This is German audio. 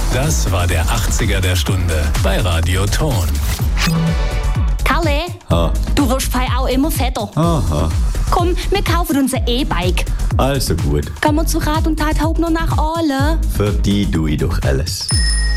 Das war der 80er der Stunde bei Radio Ton. Kalle, Ha. du wirst fei auch immer fetter. Aha, Komm, wir kaufen uns ein E-Bike. also gut. Gehen wir zu Rat und Tat Haupt noch nach Aale. Für die tue ich doch alles.